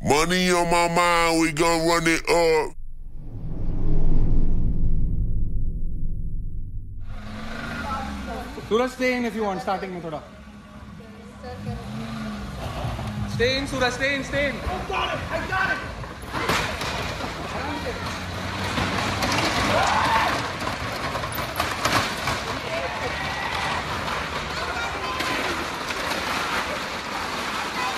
Money on my mind, we gon' run it up. Suraj, stay in if you want, starting में थोड़ा. Stay in, Suraj, stay in, stay in. Oh, got it, I got it.